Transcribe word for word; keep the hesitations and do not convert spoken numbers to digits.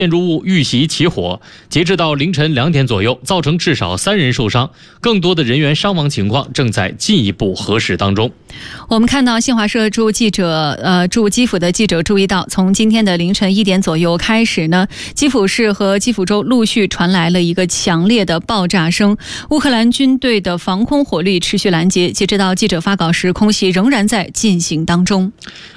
建筑物遇袭起火，截至到凌晨两点左右，造成至少三人受伤，更多的人员伤亡情况正在进一步核实当中。 我们看到新华社驻记者呃驻基辅的记者注意到，从今天的凌晨一点左右开始呢，基辅市和基辅州陆续传来了一个强烈的爆炸声。乌克兰军队的防空火力持续拦截，截止到记者发稿时，空袭仍然在进行当中。